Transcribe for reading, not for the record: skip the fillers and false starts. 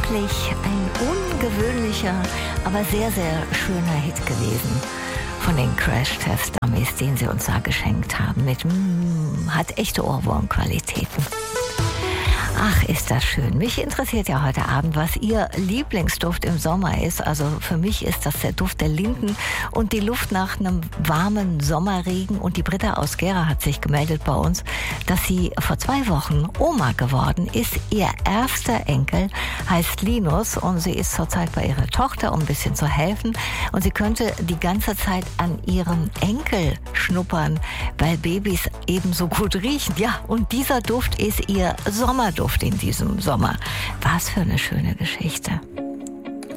wirklich ein ungewöhnlicher, aber sehr, sehr schöner Hit gewesen von den Crash-Test-Dummies, den sie uns da geschenkt haben. Hat echte Ohrwurmqualitäten. Ach, ist das schön. Mich interessiert ja heute Abend, was Ihr Lieblingsduft im Sommer ist. Also für mich ist das der Duft der Linden und die Luft nach einem warmen Sommerregen. Und die Britta aus Gera hat sich gemeldet bei uns, dass sie vor 2 Wochen Oma geworden ist. Ihr erster Enkel heißt Linus und sie ist zurzeit bei ihrer Tochter, um ein bisschen zu helfen. Und sie könnte die ganze Zeit an ihrem Enkel schnuppern, weil Babys ebenso gut riechen. Ja, und dieser Duft ist ihr Sommerduft in diesem Sommer. Was für eine schöne Geschichte.